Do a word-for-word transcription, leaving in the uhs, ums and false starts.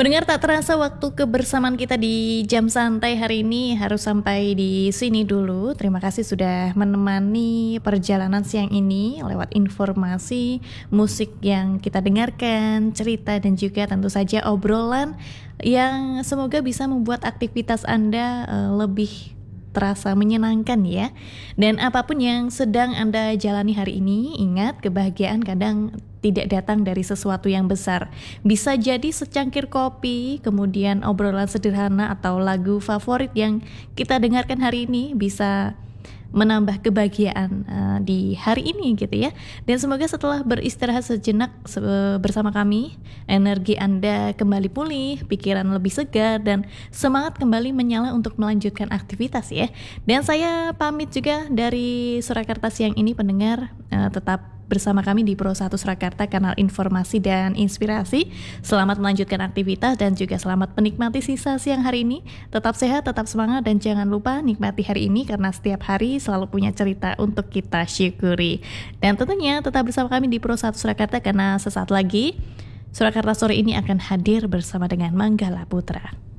Mendengar tak terasa waktu kebersamaan kita di jam santai hari ini harus sampai di sini dulu. Terima kasih sudah menemani perjalanan siang ini lewat informasi, musik yang kita dengarkan, cerita dan juga tentu saja obrolan yang semoga bisa membuat aktivitas Anda uh, lebih terasa menyenangkan ya. Dan apapun yang sedang Anda jalani hari ini, ingat kebahagiaan kadang tidak datang dari sesuatu yang besar. Bisa jadi secangkir kopi, kemudian obrolan sederhana atau lagu favorit yang kita dengarkan hari ini bisa menambah kebahagiaan uh, di hari ini gitu ya. Dan semoga setelah beristirahat sejenak se- bersama kami, energi Anda kembali pulih, pikiran lebih segar dan semangat kembali menyala untuk melanjutkan aktivitas ya. Dan saya pamit juga dari Surakarta siang ini pendengar, uh, tetap bersama kami di Pro satu Surakarta, kanal informasi dan inspirasi. Selamat melanjutkan aktivitas dan juga selamat menikmati sisa siang hari ini. Tetap sehat, tetap semangat dan jangan lupa nikmati hari ini karena setiap hari selalu punya cerita untuk kita syukuri. Dan tentunya tetap bersama kami di Pro satu Surakarta karena sesaat lagi Surakarta sore ini akan hadir bersama dengan Manggala Putra.